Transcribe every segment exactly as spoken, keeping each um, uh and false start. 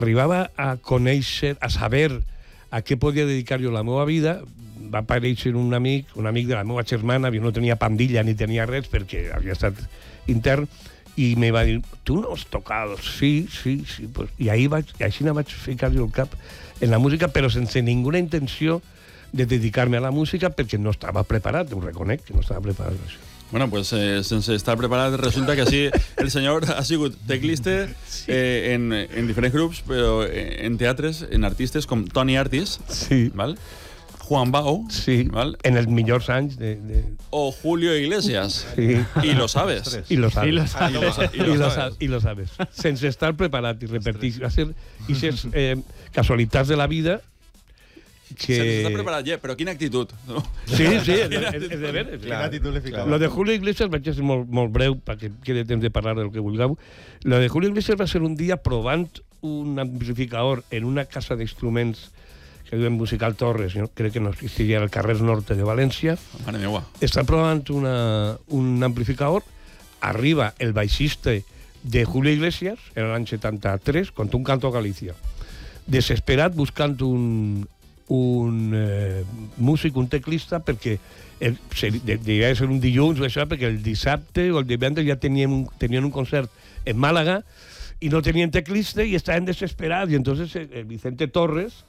arribava a conèixer, a saber a què podia dedicar jo la meva vida, va aparèixer un amic, un amic de la meva germana, jo no tenia pandilla ni tenia res perquè havia estat intern, i me va dir, tu no has tocat? Sí, sí, sí. Pues, I ahí vaig, i així no vaig ficar jo el cap en la música, però sense ninguna intenció de dedicar-me a la música perquè no estava preparat, ho reconec que no estava preparat per això. Bueno, pues eh, sense estar preparat, resulta que sí, el senyor ha sigut teclista eh, en, en diferents grups, però en teatres, en artistes com Tony Artis, sí. ¿Val? Juan Bau, sí. ¿Val? En els millors anys de... de... O Julio Iglesias. Sí. Y lo sabes. Y lo sabes. Y lo sabes. Y lo, sabes. Y lo, sabes. Y lo sabes. Sense estar preparat i repetir. Va ser aquestes eh, casualitats de la vida que... Sense estar preparat, ja, però quina actitud. No? Sí, sí, és, és, és de veres. Quina actitud li ficava. Lo de Julio Iglesias vaig ser molt, molt breu perquè quedi temps de parlar del que vulgueu. Lo de Julio Iglesias va ser un dia provant un amplificador en una casa d'instruments que diuen Musical Torres, no? Crec que no existia al carrer Norte de València. Mare meva. Està provant una, un amplificador, arriba el baixista de Julio Iglesias, en l'any setanta-tres, contra un canto a Galícia. Desesperat buscant un, un eh, músic, un teclista, perquè el, devia ser un dilluns o això, perquè el dissabte o el divendres ja tenien un, tenien un concert en Màlaga i no tenien teclista i estaven desesperats. I entonces el Vicente Torres,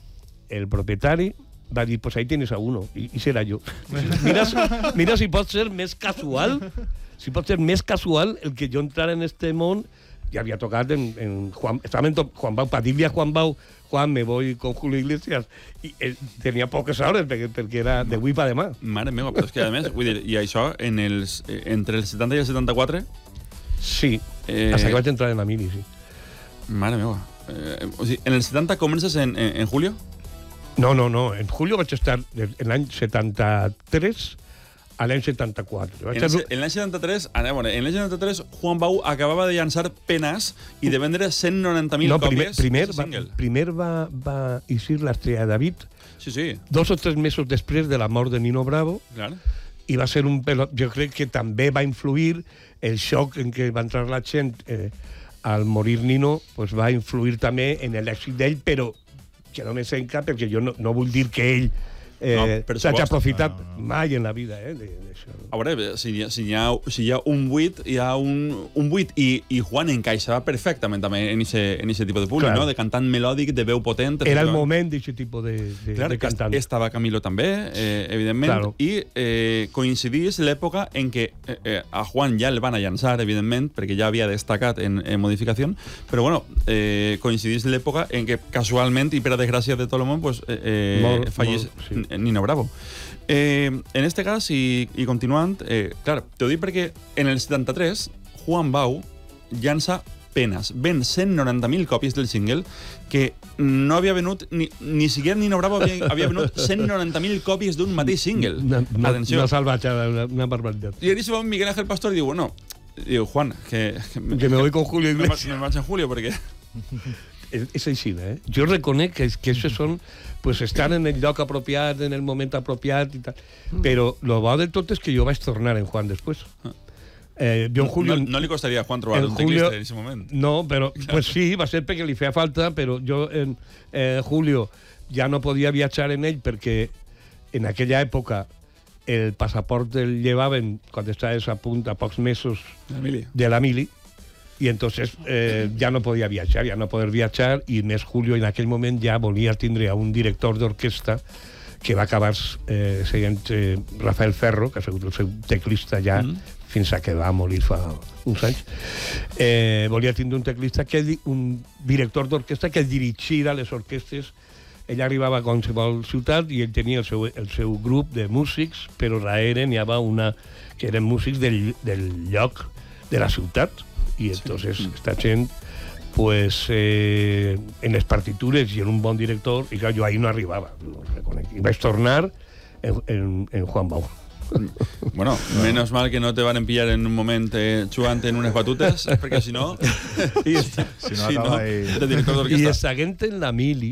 el propietari, va dir, pues ahí tienes a uno, i, i serà jo. Mira, mira si pot ser més casual, si pot ser més casual el que jo entrara en este món. Ja havia tocat en, en Juan, estava en Juan Bau, Padilla, Juan Bau, Juan, me voy con Julio Iglesias, i eh, tenia poques hores perquè, perquè era de avui pa demà. Mare meva, però és que a més, vull dir, i això en els, entre el setanta i el setanta-quatre? Sí, eh... hasta que vaig entrar en la mili, sí. Mare meva. Eh, o sigui, en el setanta comences en, en, en Julio? No, no, no. En Julio vaig estar en l'any setanta-tres a l'any setanta-quatre. En l'any setanta-tres, en l'any setanta-tres, Juan Bau acabava de llançar Penas i de vendre cent noranta mil no, còpies. Primer, primer, va, primer va, va eixir l'Estrella de David, sí, sí. dos o tres mesos després de la mort de Nino Bravo, clar. I va ser un pelot... Jo crec que també va influir el xoc en què va entrar la gent eh, al morir Nino, pues va influir també en l'èxit d'ell, però que no me senca, perquè jo no, no vull dir que ell eh, no, s'hagi aprofitat no, no, no. mai en la vida. Eh, de, de això. A veure, si hi ha, si hi ha, si hi ha un buit, hi ha un, un buit, i, i Juan encaixava perfectament també en aquest tipus de públic, no? De cantant melòdic, de veu potent. Era el moment d'aquest tipus de, de, clar, de cantant. Estava Camilo també, eh, evidentment, claro. I eh, coincidís l'època en què eh, a Juan ja el van a llançar, evidentment, perquè ja havia destacat en, en Modificació, però bueno, eh, coincidís l'època en què casualment, i per a desgràcia de tot el món, pues, eh, molt, fallís molt, sí. Nino Bravo. Eh, en este cas, i, i continuant, eh, clar, t'ho dic perquè en el setanta-tres Juan Bau llança Penas, ven cent noranta mil còpies del single, que no havia venut, ni, ni siquiera Nino Bravo havia, havia venut cent noranta mil còpies d'un mateix single. Una, una, una salvatjada, una, una barbaritat. I en ese va Miguel Ángel Pastor i diu, bueno, diu, Juan, que... Que, que me voy con Julio Iglesias. Me, me vaig en Julio, perquè... És, és així, eh? Jo reconec que, que això són, pues, estar en el lloc apropiat, en el moment apropiat i tal. Mm. Però lo bo de tot és que jo vaig tornar en Juan després. Ah. Eh, jo en Julio, no, no li costaria a Juan trobar un teclista en aquest moment. No, però claro. Pues sí, va ser perquè li feia falta, però jo en eh, Julio ja no podia viatjar en ell perquè en aquella època el passaport el llevaven quan estaves a punt a pocs mesos de la mili. Y entonces eh, ya no podía viajar, ya no poder viajar, y més Julio en aquell moment ja volia tindre a un director d'orquestra que va acabar eh, sent eh, Rafael Ferro, que ha sigut el seu teclista ja mm. fins a que va morir fa uns anys. Eh, volia tindre un teclista, que un director d'orquestra que dirigira les orquestres. Ell arribava a qualsevol ciutat i ell tenia el seu, el seu grup de músics, però darrere n'hi havia una que eren músics del, del lloc de la ciutat. Y entonces sí. Esta gent, pues, eh, en les partitures i en un bon director, i clar, jo ahí no arribava, no reconec. I vaig tornar en, en, en Juan Bau. Bueno, no. Menos mal que no te van a pillar en un moment eh, jugant en unes batutes, perquè si no... I esta, si no, si no ahí... de director d'orquestra. I seguint en la mili,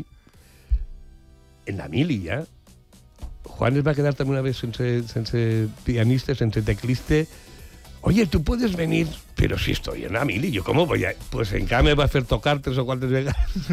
en la mili ja, Juan es va quedar també una vez sense, sense pianista, sense teclista. Oye, tú puedes venir, pero si estoy en la mili, yo cómo voy a... Pues en cambio va a hacer tocar tres o cuatro veces.